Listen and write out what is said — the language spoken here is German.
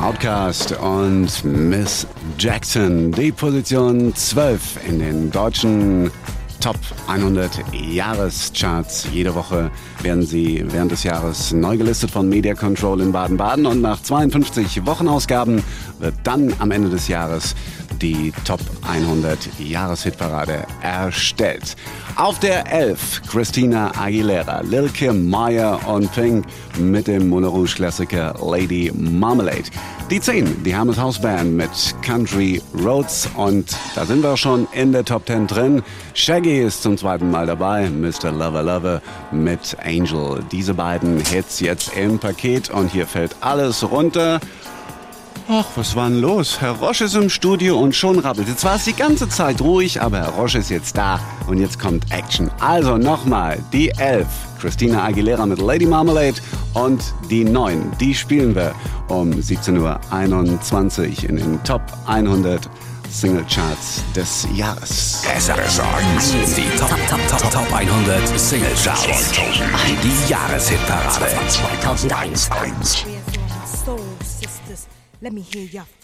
Outkast und Miss Jackson. Die Position 12 in den deutschen Top 100 Jahrescharts. Jede Woche werden sie während des Jahres neu gelistet von Media Control in Baden-Baden und nach 52 Wochenausgaben wird dann am Ende des Jahres die Top 100 Jahreshitparade erstellt. Auf der 11 Christina Aguilera, Lil Kim, Maya und Pink mit dem Moulin Rouge Klassiker Lady Marmalade. Die 10, die Hammes House Band mit Country Roads und da sind wir schon in der Top 10 drin. Shaggy ist zum zweiten Mal dabei, Mr. Lover Lover mit Angel. Diese beiden Hits jetzt im Paket und hier fällt alles runter. Ach, was war denn los? Herr Roche ist im Studio und schon rabbelt. Jetzt war es die ganze Zeit ruhig, aber Herr Roche ist jetzt da und jetzt kommt Action. Also nochmal, die 11, Christina Aguilera mit Lady Marmalade und die 9, die spielen wir um 17.21 Uhr in den Top 100 Singlecharts des Jahres. SR1, die Top 100 Singlecharts. Die Jahreshitparade 2001. Let me hear your